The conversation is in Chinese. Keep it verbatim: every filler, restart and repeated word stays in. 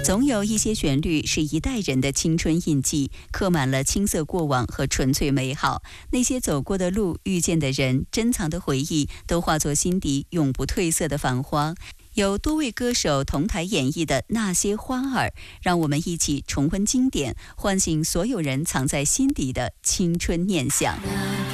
总有一些旋律是一代人的青春印记，刻满了青涩过往和纯粹美好。那些走过的路、遇见的人、珍藏的回忆，都化作心底永不褪色的繁花。有多位歌手同台演绎的那些花儿，让我们一起重温经典，唤醒所有人藏在心底的青春念想。